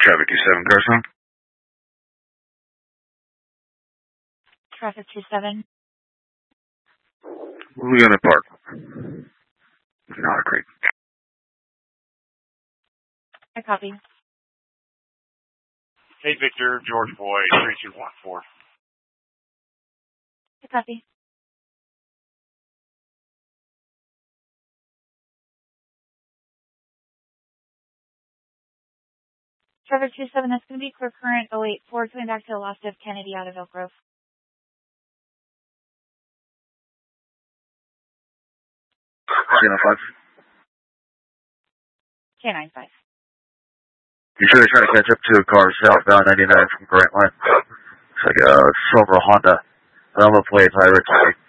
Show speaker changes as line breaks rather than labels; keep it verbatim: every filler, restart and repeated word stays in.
Traffic two seven, Carson.
Traffic two seven.
Where are we gonna park? Not a creek.
I copy.
Hey, Victor, George Boy, three two one four.
I copy. Traffic two seven, that's going to be clear current oh eight four coming back to the left of Kennedy out of Elk Grove.
K nine five.
K nine five.
You sure they're trying to catch up to a car southbound ninety-nine from Grant Line? It's like a silver Honda. Number plate, high Richard.